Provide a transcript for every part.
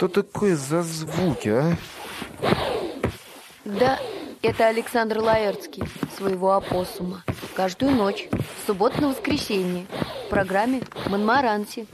Что такое за звуки, а? Да, это Александр Лаэртский, своего опоссума. Каждую ночь, в субботу на воскресенье, в программе «Монмаранси».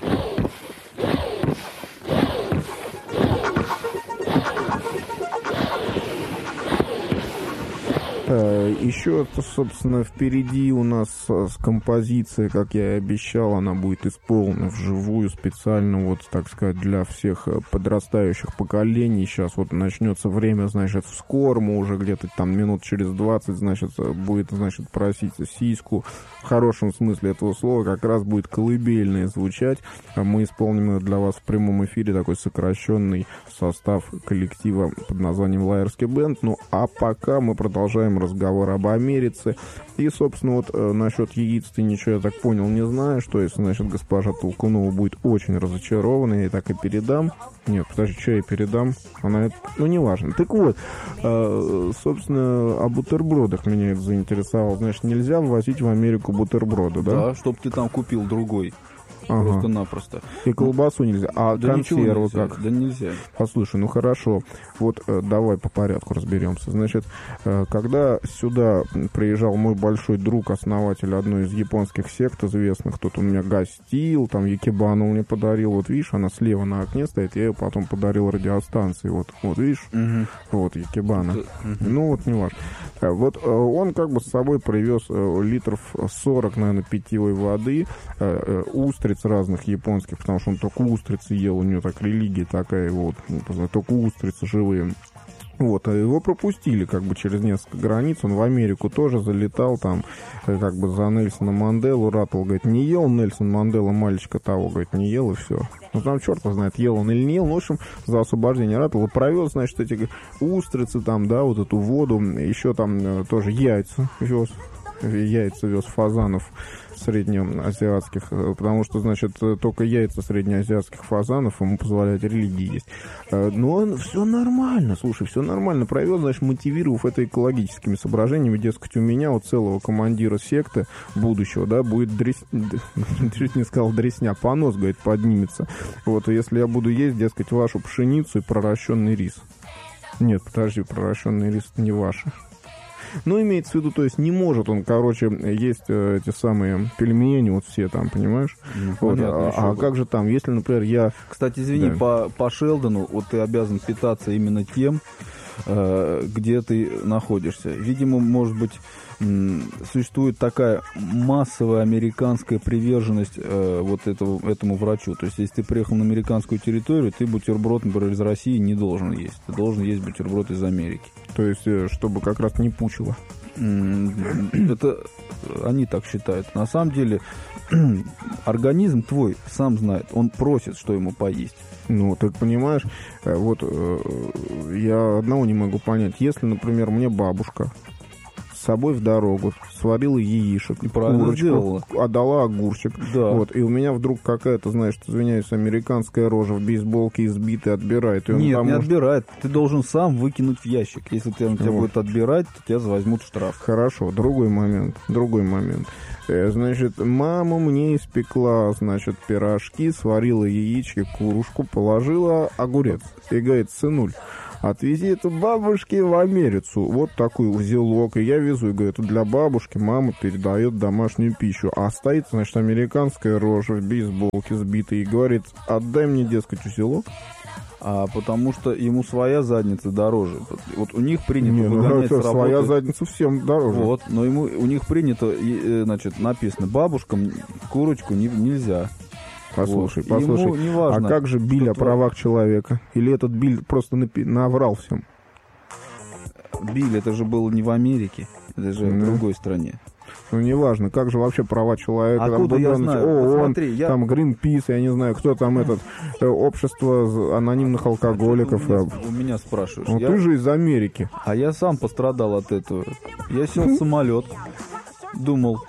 Еще, собственно, впереди у нас с композицией, как я и обещал, она будет исполнена вживую специально, вот, так сказать, для всех подрастающих поколений. Сейчас вот начнется время, значит, в скорому, уже где-то там минут через 20, значит, будет, значит, просить сиську. В хорошем смысле этого слова как раз будет колыбельное звучать. Мы исполним ее для вас в прямом эфире, такой сокращенный состав коллектива под названием «Лаэртский бенд». Ну, а пока мы продолжаем разговор об Америке. И, собственно, вот насчет яиц ты ничего, я так понял, не знаешь. То есть, значит, госпожа Толкунова будет очень разочарована, я ей так и передам. Нет, подожди, что я передам? Она, ну, неважно. Так вот, собственно, о бутербродах меня это заинтересовало. Значит, нельзя ввозить в Америку бутерброды, да? Да, чтоб ты там купил другой. Ага. Просто-напросто. И колбасу нельзя. А да консервы как? Да нельзя. Послушай, ну хорошо. Вот давай по порядку разберемся. Значит, когда сюда приезжал мой большой друг, основатель одной из японских сект известных, тут у меня гостил, там Якибану мне подарил. Вот видишь, она слева на окне стоит, я ее потом подарил радиостанции. Вот видишь? Угу. Вот, Якибана. Ну вот, не важно. Вот он как бы с собой привез литров 40, наверное, питьевой воды, устриц разных японских, потому что он только устрицы ел, у него так религия такая, вот, только устрицы живые. Вот, а его пропустили как бы через несколько границ, он в Америку тоже залетал, там, как бы за Нельсона Манделу ратовал, говорит, не ел Нельсон Мандела мальчика того, говорит, не ел, и все. Ну, там черт знает, ел он или не ел, ну, в общем, за освобождение ратовал, и провез, значит, эти устрицы там, да, вот эту воду, еще там тоже яйца вез фазанов среднеазиатских, потому что, значит, только яйца среднеазиатских фазанов ему позволяют религии есть. Но все нормально, слушай, все нормально. Провел, значит, мотивировав это экологическими соображениями, дескать, у меня у целого командира секты будущего, да, будет чуть не сказал дресня, понос, говорит, поднимется. Вот, и если я буду есть, дескать, вашу пшеницу и проращенный рис. Нет, подожди, проращенный рис не ваши. Ну, имеется в виду, то есть не может он, короче, есть эти самые пельмени, вот все там, понимаешь? Ну, вот, понятно, а как же там, если, например, я... Кстати, извини, да. по Шелдону, вот ты обязан питаться именно тем, где ты находишься. Видимо, может быть, существует такая массовая американская приверженность вот этому врачу. То есть, если ты приехал на американскую территорию, ты бутерброд, например, из России не должен есть. Ты должен есть бутерброд из Америки. То есть, чтобы как раз не пучило. Это они так считают. На самом деле, организм твой сам знает. Он просит, что ему поесть. Ну, так понимаешь, вот я одного не могу понять. Если, например, мне бабушка с собой в дорогу сварила яишек, курочку, отдала огурчик, да. Вот, и у меня вдруг какая-то, знаешь, извиняюсь, американская рожа в бейсболке избитая отбирает. И он Нет, не отбирает. Ты должен сам выкинуть в ящик. Если тебя будет отбирать, то тебя возьмут штраф. Хорошо, другой момент. Значит, мама мне испекла, значит, пирожки, сварила яички, курушку, положила огурец. И говорит, сынуль, отвези это бабушке в Америцу. Вот такой узелок. И я везу, и говорю, это для бабушки, мама передает домашнюю пищу. А стоит, значит, американская рожа в бейсболке сбитая и говорит, отдай мне, дескать, узелок. А потому что ему своя задница дороже. Вот у них принято выгонять с работы. Своя задница всем дороже. Вот, но у них принято, значит, написано, бабушкам курочку нельзя. Послушай, вот. Ему не важно, а как же Биль о правах человека? Или этот Биль просто наврал всем? Биль, это же было не в Америке, это же в другой стране. Ну, неважно, как же вообще права человека. Откуда там, я знаю? ООН, там Greenpeace, я не знаю, кто там общество анонимных алкоголиков. У меня спрашиваешь. Ну, ты же из Америки. А я сам пострадал от этого. Я сел в самолет, думал,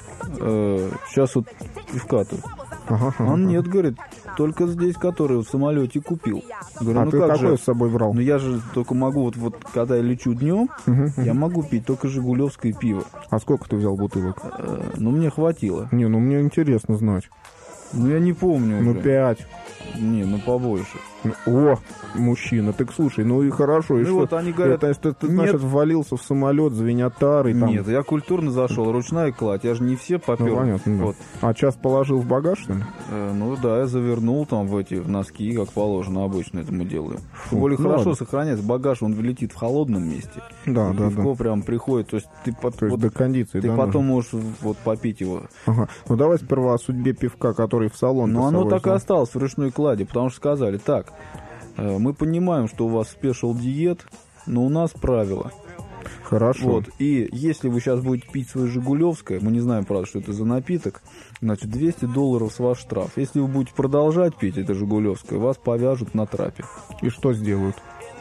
сейчас вот пивка-то. Он нет, говорит, только здесь, который в самолете купил. Говорю, а ты какой с собой брал? Ну я же только могу, вот когда я лечу днем, я могу пить только жигулевское пиво. А сколько ты взял бутылок? Ну мне хватило. Не, ну мне интересно знать. Ну, я не помню Ну, уже. 5. Не, ну побольше. О, мужчина, так слушай, ну и хорошо. И Ну что? вот они говорят, ты, нет. значит, ввалился в самолет, звенят тары. Там... Нет, я культурно зашел, ручная кладь, я же не все попер. Ну, понятно, да. Вот. А час положил в багаж, что ли? Ну да, я завернул там в эти в носки, как положено, обычно это мы делаем. Тем более ну хорошо ладно. сохраняется, багаж, он летит в холодном месте. Да, И да, пивко да. прям приходит, то есть ты, То есть вот, до кондиции, ты да, потом нужно? можешь вот попить его. Ага. Ну давай сперва о судьбе пивка, который в салон. Но оно так и осталось в ручной кладе, потому что сказали, так, мы понимаем, что у вас спешл диет, но у нас правила. Хорошо. Вот. И если вы сейчас будете пить свое «Жигулевское», мы не знаем, правда, что это за напиток, значит, $200 с вас штраф. Если вы будете продолжать пить это «Жигулевское», вас повяжут на трапе. И что сделают?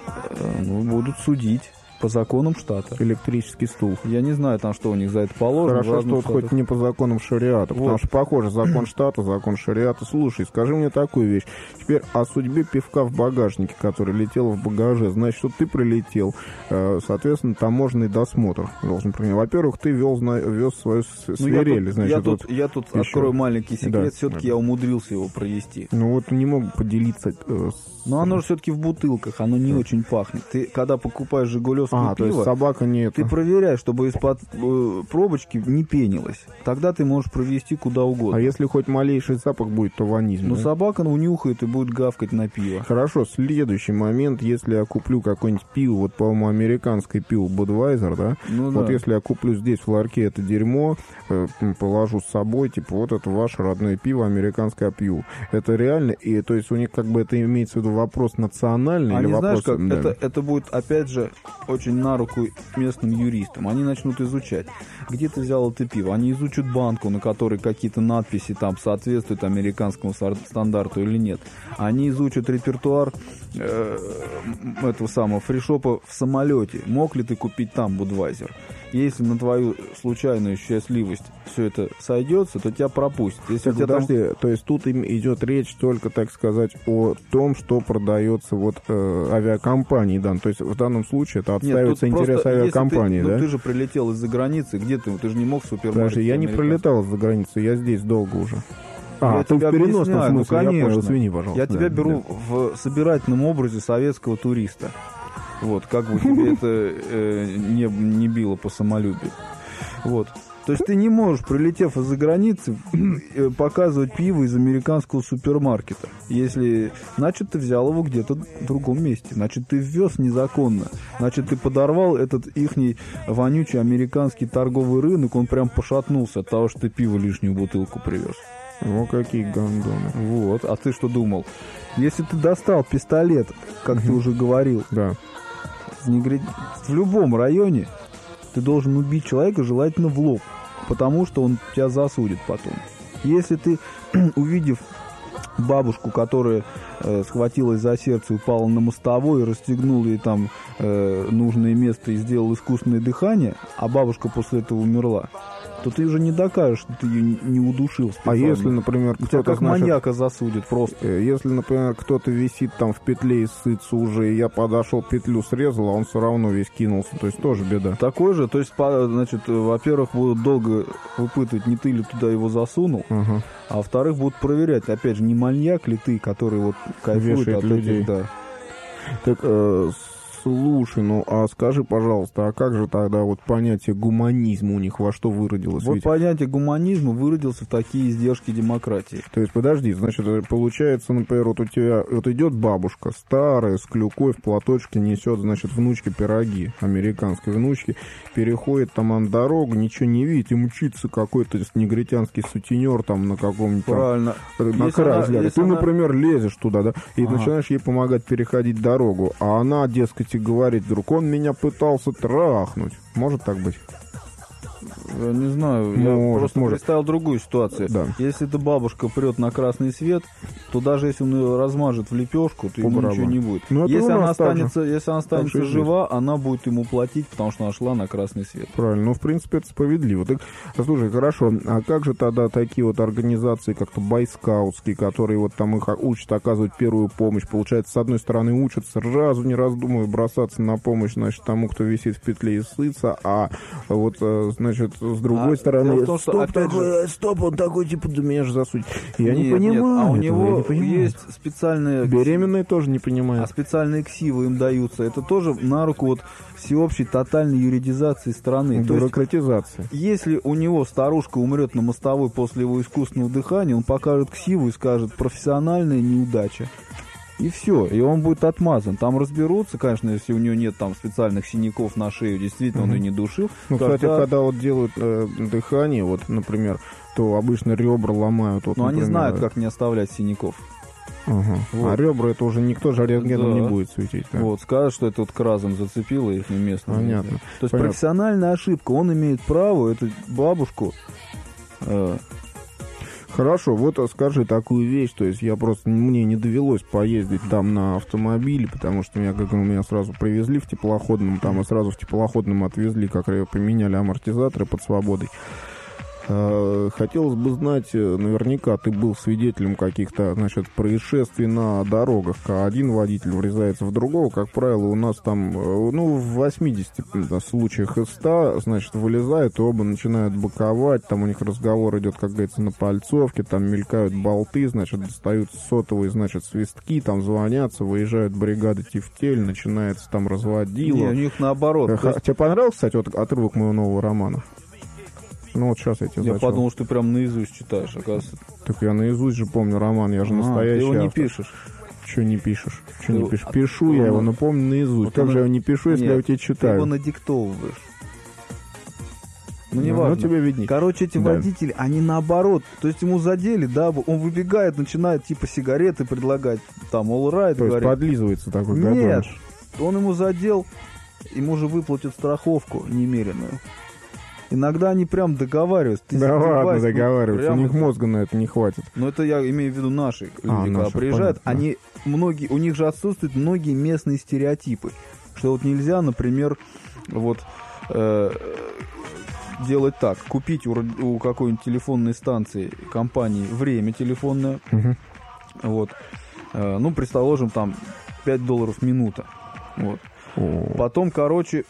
Ну, будут судить по законам штата. Электрический стул. Я не знаю, там что у них за это положено. в Хорошо, разных что вот штатах. хоть не по законам шариата, потому Вот. что похоже, закон штата, закон шариата. Слушай, скажи мне такую вещь. Теперь о судьбе пивка в багажнике, который летел в багаже. Значит, что ты прилетел, соответственно, таможенный досмотр должен принять. Во-первых, ты вез свою свирель. Значит, я тут еще. открою маленький секрет, Да. все-таки я умудрился его провести. Ну вот не мог поделиться Но оно же все-таки в бутылках, оно не очень пахнет. Ты, когда покупаешь «Жигулевское» то есть пиво, собака не ты проверяешь, чтобы из-под пробочки не пенилось. Тогда ты можешь провести куда угодно. А если хоть малейший запах будет, то ванизм. Но да? собака унюхает и будет гавкать на пиво. Хорошо, следующий момент, если я куплю какое-нибудь пиво, вот, по-моему, американское пиво Budweiser, да? Ну Вот да. если я куплю здесь в ларьке это дерьмо, положу с собой, типа, вот это ваше родное пиво американское пью. Это реально? И то есть у них как бы это имеется в виду вопрос национальный или Они, знаешь, вопрос... как да. это будет, опять же, очень на руку местным юристам. Они начнут изучать, где ты взял это пиво. Они изучат банку, на которой какие-то надписи там соответствуют американскому стандарту или нет. Они изучат репертуар этого самого фришопа в самолете. Мог ли ты купить там Budweiser? Если на твою случайную счастливость все это сойдется, то тебя пропустят. Если Так, у тебя там- подожди, то есть тут идет речь только, так сказать, о том, что продается вот авиакомпании, да? То есть в данном случае это Нет, отстаивается тут интерес просто, если авиакомпании, ты, да? ну, ты же прилетел из-за границы, где ты же не мог в супермаркете. Подожди, я не американском. прилетал за границу, я здесь долго уже. Я ты тебя в переносном объясняю, ну, смысле, я понял, конечно. извини, пожалуйста. Я тебя Да, беру в собирательном образе советского туриста. Вот, как бы тебе это не било по самолюбию. Вот. То есть ты не можешь, прилетев из-за границы, показывать пиво из американского супермаркета. Если, значит, ты взял его где-то в другом месте. Значит, ты ввез незаконно. Значит, ты подорвал этот ихний вонючий американский торговый рынок. Он прям пошатнулся от того, что ты пиво лишнюю бутылку привез. О, какие гандоны. Вот. А ты что думал? Если ты достал пистолет, как ты уже говорил, Да. в любом районе ты должен убить человека, желательно в лоб, потому что он тебя засудит потом. Если ты, увидев бабушку, которая схватилась за сердце, упала на мостовой, расстегнул ей там нужное место и сделал искусственное дыхание, а бабушка после этого умерла, то ты уже не докажешь, что ты ее не удушил А специально. если, например, Тебя кто-то, как значит, маньяка засудит просто. если, например, кто-то висит там в петле и сытся уже, и я подошел, петлю срезал, а он все равно весь кинулся, то есть тоже беда. Такой же, то есть, значит, во-первых, будут долго выпытывать, не ты ли туда его засунул, Ага. а во-вторых, будут проверять, опять же, не маньяк ли ты, который вот кайфует Вешает от людей. этих, да. Так, слушай, ну, а скажи, пожалуйста, а как же тогда вот понятие гуманизма у них во что выродилось? Вот Ведь- понятие гуманизма выродился в такие издержки демократии. То есть, подожди, значит, получается, например, вот у тебя вот идет бабушка старая, с клюкой в платочке несет, значит, внучке пироги, американской внучке, переходит там на дорогу, ничего не видит, и мчится какой-то негритянский сутенер там на каком-нибудь там, Правильно. на Если край она- взгляда. если Ты, она- например, лезешь туда, да, и Ага. начинаешь ей помогать переходить дорогу, а она, дескать, и говорит вдруг, он меня пытался трахнуть. Может так быть? Я не знаю, я Может, просто может. представил другую ситуацию. Да. Если эта бабушка прет на красный свет, то даже если он ее размажет в лепешку, то ему По барабану. ничего не будет. Ну, это Если у она нас так же. останется что и здесь. жива, она будет ему платить, потому что она шла на красный свет. Правильно, ну, в принципе, это справедливо. Так, слушай, хорошо, а как же тогда такие вот организации, как-то байскаутские, которые вот там их учат оказывать первую помощь, получается, с одной стороны, учат сразу, не раздумывая, бросаться на помощь, значит, тому, кто висит в петле и сытся, а вот, значит, значит, с другой стороны, дело в том, что, стоп, он такой, типа, да меня же засудить. Я не Нет, понимаю. а у этого, него я не понимаю. есть специальные... Беременные тоже не понимают. А специальные ксивы им даются. Это тоже на руку вот всеобщей тотальной юридизации страны. То есть, Бюрократизация. если у него старушка умрет на мостовой после его искусственного дыхания, он покажет ксиву и скажет «профессиональная неудача». И все, и он будет отмазан. Там разберутся, конечно, если у него нет там специальных синяков на шею, действительно, он ее не душил. Ну, кстати, когда вот делают дыхание, вот, например, то обычно ребра ломают. Вот, но например, они знают, как не оставлять синяков. Ага. Вот. А ребра это уже никто же рентгеном Да. не будет светить. Да? Вот, скажут, что это вот кразом зацепило их местное. Понятно. То есть Понятно. профессиональная ошибка, он имеет право эту бабушку... Хорошо, вот скажи такую вещь, то есть я просто, мне не довелось поездить там на автомобиле, потому что меня сразу привезли в теплоходном, там и сразу в теплоходном отвезли, как поменяли амортизаторы под Свободой. Хотелось бы знать, наверняка ты был свидетелем каких-то, значит, происшествий на дорогах, когда один водитель врезается в другого, как правило, у нас там, ну, в 80 случаях из 100, значит, вылезают, и оба начинают боковать, там у них разговор идет, как говорится, на пальцовке, там мелькают болты, значит, достают сотовые, значит, свистки, там звонятся, выезжают бригады Тефтель, начинается там разводило. Не, у них наоборот. Тебе понравился, кстати, вот отрывок моего нового романа? Ну вот сейчас я тебе Я зачел. подумал, что ты прям наизусть читаешь, оказывается. Так я наизусть же помню роман, я же настоящий Ты его не автор. пишешь. Че не пишешь? Че Ты не его- пишешь? Пишу я его, но помню наизусть. Вот Как он- же я его не пишу, если Нет, я его тебе Ты читаю? его надиктовываешь. Ну, Ну, неважно. тебе видней. Короче, эти Да. водители, они наоборот. То есть ему задели, да, он выбегает, начинает типа сигареты предлагать, там, all right, То есть говорит. подлизывается такой Нет, гаденыш. он ему задел, ему же выплатят страховку немеренную. Иногда они прям договариваются. Ты Да ладно, издеваешься, ну, договариваются. У прям них мозга на это не хватит. Но это я имею в виду наши люди, когда наши, приезжают, понятно. они многие, у них же отсутствуют многие местные стереотипы, что вот нельзя, например, вот делать так, купить у какой-нибудь телефонной станции компании время телефонное, Мгм. вот, ну, предположим, там $5 минута, вот. О, Потом, короче,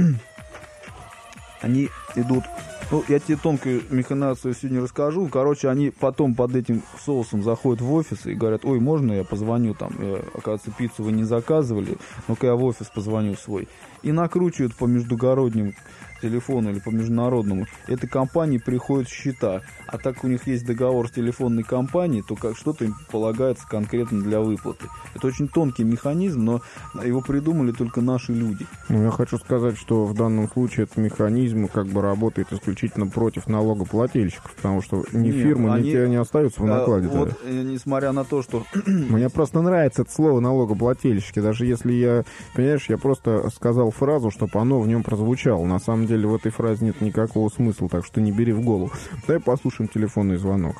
они идут... Ну, я тебе тонкую механизацию сегодня расскажу. Короче, они потом под этим соусом заходят в офис и говорят: ой, можно я позвоню там? Оказывается, пиццу вы не заказывали, ну-ка я в офис позвоню свой. И накручивают по междугородним телефону или по международному. Этой компании приходят счета. А так как у них есть договор с телефонной компанией, то как что-то им полагается конкретно для выплаты. Это очень тонкий механизм, но его придумали только наши люди. ну, я хочу сказать, что в данном случае этот механизм как бы работает исключительно против налогоплательщиков, потому что ни Нет, фирмы, ни они- тебя не остаются в накладе. Вот, тогда. несмотря на то, что... Мне просто нравится это слово налогоплательщики. Даже если я, понимаешь, я просто сказал фразу, чтобы оно в нем прозвучало. На самом деле в этой фразе нет никакого смысла, так что не бери в голову. Давай послушаем телефонный звонок.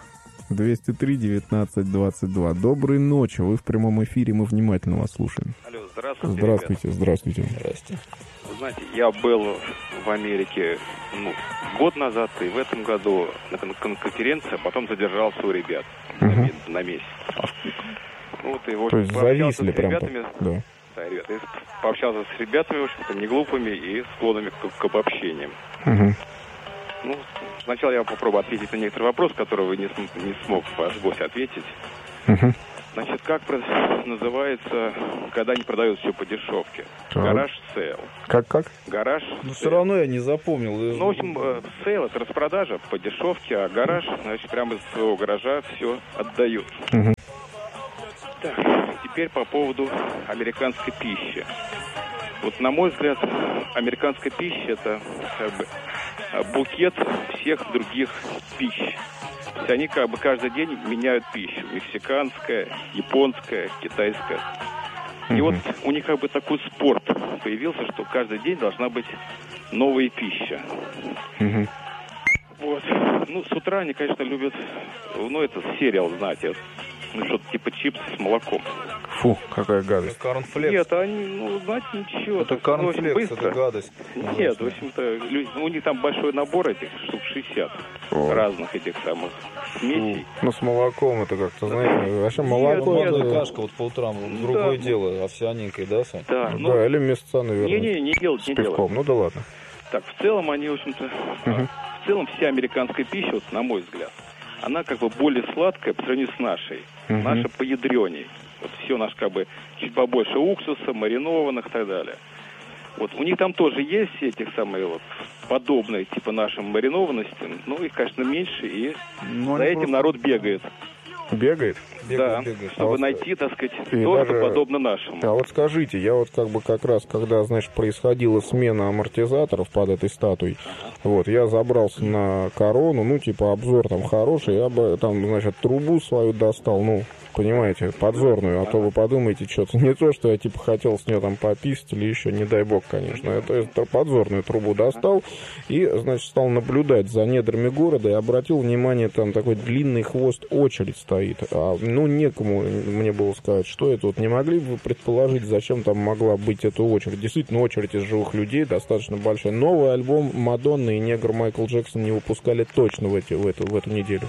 203-19-22. Доброй ночи, вы в прямом эфире, мы внимательно вас слушаем. Алло, здравствуйте. Здравствуйте, здравствуйте. Ребята. Вы знаете, я был в Америке год назад и в этом году на конференции, а потом задержался у ребят на месяц. Ну, вот, и, в То общем, есть пообщался зависли с прям ребятами. так? Да. Да, ребята, я пообщался с ребятами, в общем-то, не глупыми и склонными к обобщениям. Мгм. Ну, сначала я попробую ответить на некоторые вопросы, которые вы не смог ваш гость ответить. Мгм. Значит, как называется, когда они продают все по дешевке? Так. Гараж сейл. Как? Гараж Но все сейл. равно я не запомнил. Ну, в общем, сейл — это распродажа по дешевке, а гараж, значит, прямо из своего гаража все отдают. Мгм. Так, теперь по поводу американской пищи. Вот, на мой взгляд, американская пища — это как бы букет всех других пищ. То есть они как бы каждый день меняют пищу. Мексиканская, японская, китайская. И вот у них как бы такой спорт появился, что каждый день должна быть новая пища. Мгм. Вот. Ну, с утра они, конечно, любят, ну, это сериал, знаете, ну, что-то типа чипсы с молоком. Фу, какая гадость. Корнфлекс. Нет, они, ну, знаете, ничего. Это ну, очень корнфлекс, быстро. это гадость. Нет, в общем-то, у них там большой набор этих штук 60 О. разных этих самых смесей. Ну, с молоком это как-то, знаете, вообще молоко... нет, это- Кашка вот по утрам, другое Да. дело, овсяненькая, да, Сань? Да, ну, Да, или мясца, наверное. не делать, С не делать. пивком, ну да ладно. Так, в целом они, в общем-то, в целом вся американская пища, вот, на мой взгляд, она как бы более сладкая по сравнению с нашей. Наша поядреней. Вот все наш как бы чуть побольше уксуса, маринованных и так далее. Вот у них там тоже есть этих самых вот подобные типа нашим маринованностям, но их, конечно, меньше, и за этим народ бегает. Бегает? Да, чтобы найти, так сказать, то, даже... что подобно нашему. А вот скажите, я вот как раз, когда, значит, происходила смена амортизаторов под этой статуей, вот, я забрался на корону, ну, типа, обзор там хороший, я бы там, значит, трубу свою достал, ну, понимаете, подзорную, а то вы подумаете, что-то не то, что я, типа, хотел с нее там пописать или еще, не дай бог, конечно. Это подзорную трубу достал и, значит, стал наблюдать за недрами города и обратил внимание, там такой длинный хвост, очередь стоит. Ну, некому мне было сказать, что это. Вот не могли бы вы предположить, зачем там могла быть эта очередь? Действительно, очередь из живых людей достаточно большая. Новый альбом Мадонны и негр Майкл Джексон не выпускали точно в эту неделю.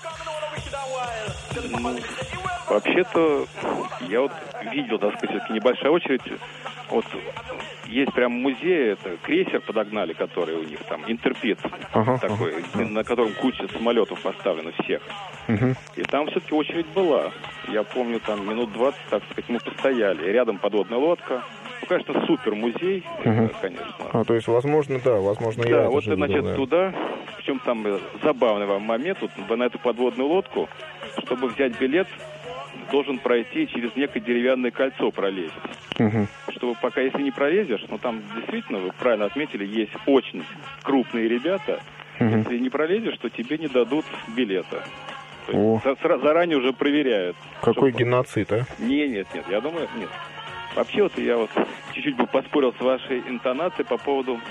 Вообще-то, я вот видел, так сказать, все-таки небольшая очередь. Вот есть прям музей, это крейсер подогнали, который у них там, Интерпит, такой, на котором куча самолетов поставлена всех. И там все-таки очередь была. Я помню, там минут 20, так сказать, мы постояли. Рядом подводная лодка. Ну, конечно, супер музей, конечно. То есть, возможно, да, возможно, да, я это вот, же значит, видел, да. туда, причем там забавный вам момент, вот на эту подводную лодку, чтобы взять билет, должен пройти через некое деревянное кольцо пролезть. Чтобы пока, если не пролезешь, ну там действительно, вы правильно отметили, есть очень крупные ребята. Если не пролезешь, то тебе не дадут билета. То есть заранее уже проверяют. Какой геноцид, а? Нет, я думаю, нет. Вообще вот я вот чуть-чуть бы поспорил с вашей интонацией по поводу...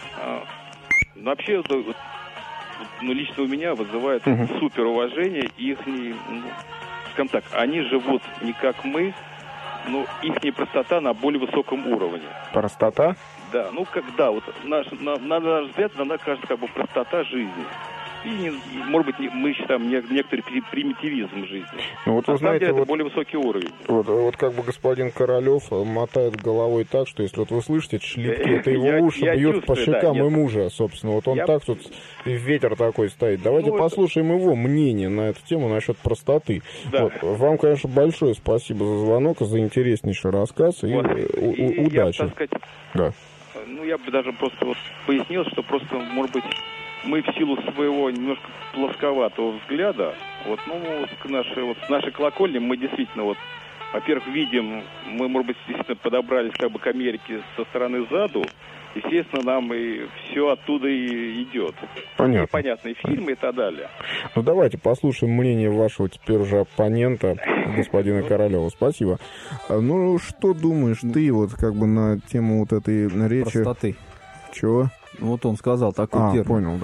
вообще, ну, лично у меня вызывает супер уважение их, скажем так, они живут не как мы, но их простота на более высоком уровне. Простота? Да, ну когда, вот на наш взгляд, она кажется как бы простота жизни. И, может быть, мы считаем некоторый примитивизм жизни. Ну, вот вы знаете, деле, вот, это более высокий уровень. Вот как бы господин Королев мотает головой так, что если вот вы слышите шлепки, это его уши бьют по щекам и мужа, собственно. Вот он так тут, ветер такой стоит. Давайте послушаем его мнение на эту тему насчет простоты. Да. Вот, вам, конечно, большое спасибо за звонок, за интереснейший рассказ и удачи. Я бы, так сказать, ну, я бы даже просто вот пояснил, что просто, может быть, мы в силу своего немножко плосковатого взгляда, вот, ну, с нашей колокольни мы действительно, вот, во-первых, видим, мы, может быть, действительно подобрались как бы к Америке со стороны заду, естественно, нам и все оттуда и идет. Понятно. Непонятные фильмы и так далее. Ну, давайте послушаем мнение вашего теперь уже оппонента, господина Королева. Спасибо. Ну, что думаешь ты вот как бы на тему вот этой речи? Простоты. Чего? Вот он сказал такой термин. Понял,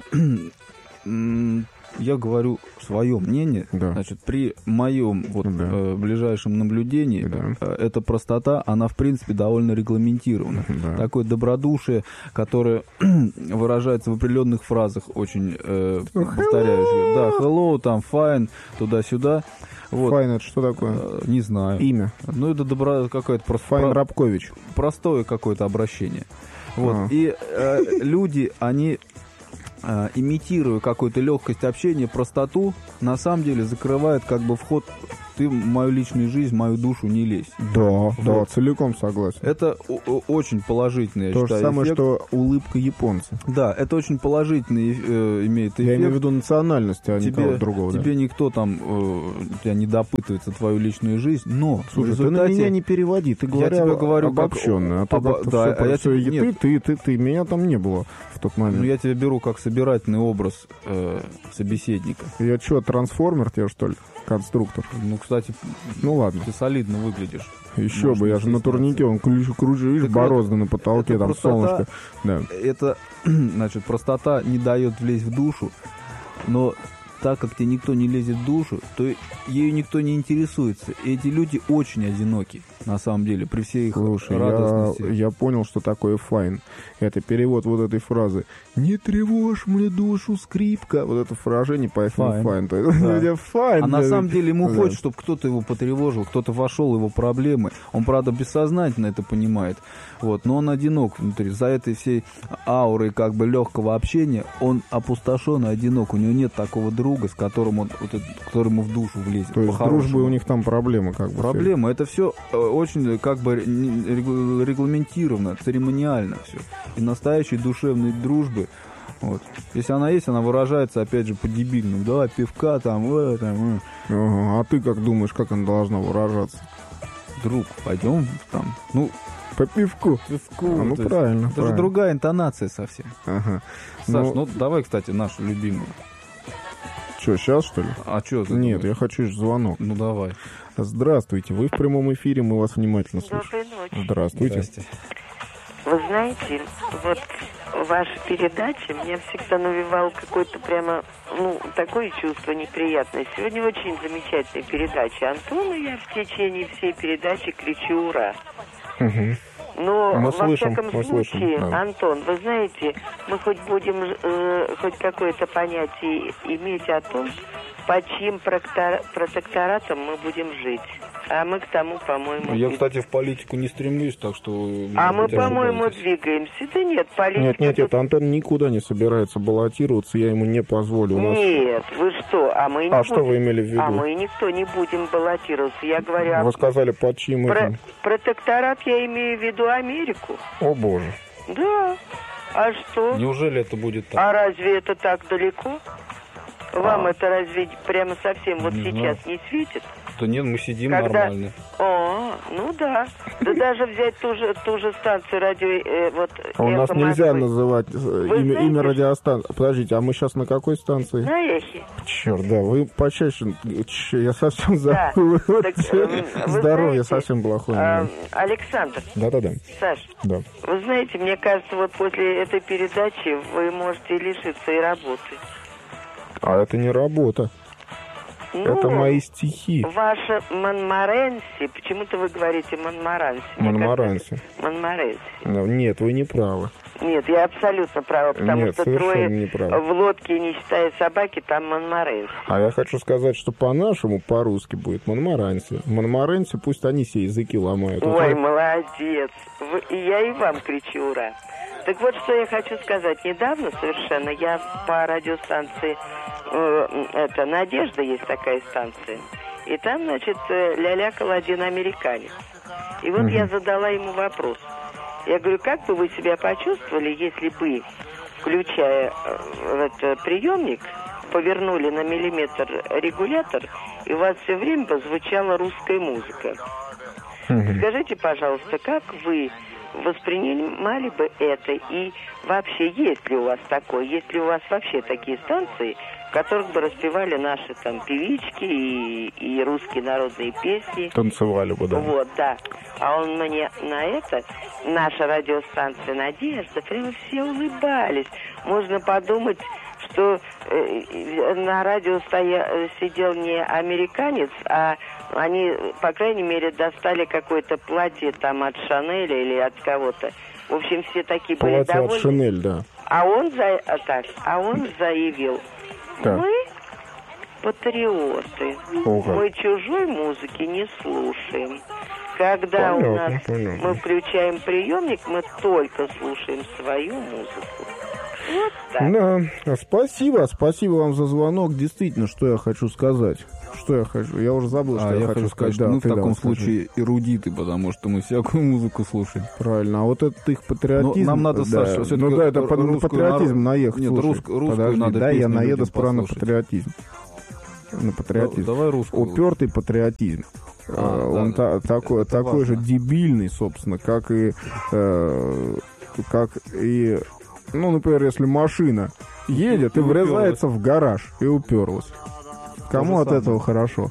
да. Я говорю свое мнение. Да. Значит, при моем ближайшем наблюдении эта простота, она в принципе довольно регламентирована. Да. Такое добродушие, которое выражается в определенных фразах, очень повторяющих. Да, hello, там, fine, туда-сюда. Вот. Файн, это что такое? Не знаю. Имя? Ну, это какое-то просто... Файн Рабкович. Простое какое-то обращение. Вот. И люди, они, имитируя какую-то легкость общения, простоту, на самом деле закрывают как бы вход. Ты в мою личную жизнь, в мою душу не лезь. Да, целиком согласен. Это очень положительный, я считаю, то же самое, эффект. что улыбка японца. Да, это очень положительный имеет эффект. Я имею в виду национальность, а никого другого. Тебе никто там тебя не допытывается твою личную жизнь, но слушай, в результате... ты на меня не переводи, ты говорю обобщенно. Ты меня там не было в тот момент. Ну, я тебя беру как собирательный образ собеседника. Я что, трансформер тебе, что ли? Конструктор. Ну, кстати, ладно. Ты солидно выглядишь. Еще бы, я же на турнике, он кружу, видишь, борозды на потолке, там солнышко. Да. Это, значит, простота не дает влезть в душу, но так как тебе никто не лезет в душу, то ею никто не интересуется. И эти люди очень одиноки. на самом деле, при всей их Слушай, радостности. я понял, что такое файн. Это перевод вот этой фразы. «Не тревожь мне душу, скрипка». Вот это выражение поэтому файн. А на самом деле ему хочет, чтобы кто-то его потревожил, кто-то вошел в его проблемы. Он, правда, бессознательно это понимает. Вот, но он одинок внутри. За этой всей аурой как бы легкого общения он опустошен и одинок. У него нет такого друга, с которым он, который ему в душу влезет. То есть с дружбой у них там проблемы как бы. Проблема. Это все очень как бы регламентировано, церемониально все. И настоящей душевной дружбы, вот. Если она есть, она выражается, опять же, по-дебильному. Давай пивка там. Ага. А ты как думаешь, как она должна выражаться? Друг, пойдем там. Ну, по пивку. Ну, правильно. Это же другая интонация совсем. Ага. Саш, ну давай, кстати, нашу любимую. Что, сейчас, что ли? А что? Нет, я хочу звонок. Ну, давай. Здравствуйте, вы в прямом эфире, мы вас внимательно слушаем. Доброй ночи. Здравствуйте. Вы знаете, вот ваша передача меня всегда навевала какое-то прямо, такое чувство неприятное. Сегодня очень замечательная передача. Антону я в течение всей передачи кричу «Ура!». Угу. Но, мы во слышим, всяком случае, да. Антон, вы знаете, мы хоть будем хоть какое-то понятие иметь о том, под чьим протекторатом мы будем жить. А мы к тому, по-моему... Я, кстати, в политику не стремлюсь, так что... А мы, по-моему, двигаемся. Да нет, политика... Нет, Антон никуда не собирается баллотироваться, я ему не позволю. Нет, вы что? А мы не будем... что вы имели в виду? А мы никто не будем баллотироваться. Я говорю... Вы сказали, под чьим этим? Протекторат я имею в виду Америку. О, боже. Да. А что? Неужели это будет так? А разве это так далеко? Вам это разве прямо совсем вот сейчас не светит? Да нет, мы сидим нормально. Ну да. Да даже взять ту же станцию радио... У нас нельзя называть имя радиостанции. Подождите, а мы сейчас на какой станции? На Эхе. Черт, да, вы почаще... Я совсем забыл. Здоровье совсем плохое. Александр. Да-да-да. Саш, да. Вы знаете, мне кажется, вот после этой передачи вы можете лишиться и работы. А это не работа. Это мои стихи. Ваша Монмаранси, почему-то вы говорите Монмаранси. Монмаранси. Монмаранси. Нет, вы не правы. Нет, я абсолютно права, потому что трое в лодке, не считая собаки, там Монмаранси. А я хочу сказать, что по-нашему, по-русски будет Монмаранси. Монмаранси, пусть они все языки ломают. Ой, молодец. Я и вам кричу «Ура!». Так вот, что я хочу сказать. Недавно совершенно я по радиостанции, «Надежда» есть такая станция, и там, значит, лялякал один американец. И вот я задала ему вопрос. Я говорю, как бы вы себя почувствовали, если бы, включая приемник, повернули на миллиметр регулятор, и у вас все время бы звучала русская музыка? Скажите, пожалуйста, как вы воспринимали бы это, и вообще есть ли у вас такое, есть ли у вас вообще такие станции, в которых бы распевали наши там певички и русские народные песни? Танцевали бы, да. Вот, да. А он мне на это, наша радиостанция «Надежда», прямо все улыбались. Можно подумать, что на радио сидел не американец, а они, по крайней мере, достали какое-то платье там от Шанеля или от кого-то. В общем, все такие были довольны. Платье от Шанель, да. А он заявил, мы патриоты, мы чужой музыки не слушаем. Когда у нас мы включаем приемник, мы только слушаем свою музыку. Вот так. Да, спасибо вам за звонок. Действительно, что я хочу сказать. Я уже забыл, что я хочу сказать. Что мы в таком случае эрудиты, потому что мы всякую музыку слушаем. Правильно, а вот этот их патриотизм... Нам надо, Саша, все-таки... это на патриотизм наехать. Нет, русскую надо. Да, я наеду справа на патриотизм. На патриотизм. Давай русскую. Упертый патриотизм. Он такой же дебильный, собственно, как и... например, если машина едет и врезается в гараж и уперлась. Кому от этого хорошо?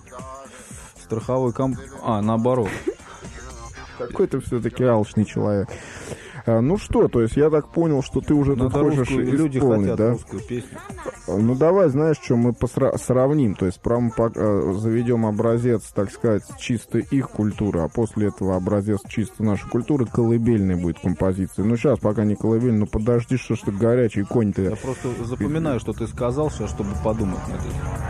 Страховой наоборот. Какой ты все-таки алчный человек. Ну что, то есть я так понял, что ты уже тут хочешь люди исполнить, хотят да? русскую песню. Ну давай, знаешь, что мы сравним, то есть прямо заведем образец, так сказать, чисто их культуры, а после этого образец чисто нашей культуры, колыбельной будет композиция. Ну сейчас пока не колыбель, ну подожди, что ж ты горячий конь ты. Я просто запоминаю, что ты сказал сейчас, чтобы подумать над этим.